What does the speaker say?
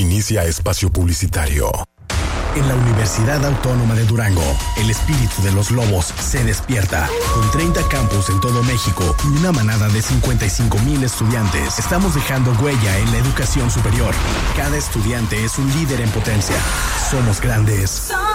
Inicia espacio publicitario. En la Universidad Autónoma de Durango, el espíritu de los lobos se despierta. Con 30 campus en todo México y una manada de 55,000 estudiantes, estamos dejando huella en la educación superior. Cada estudiante es un líder en potencia. Somos grandes.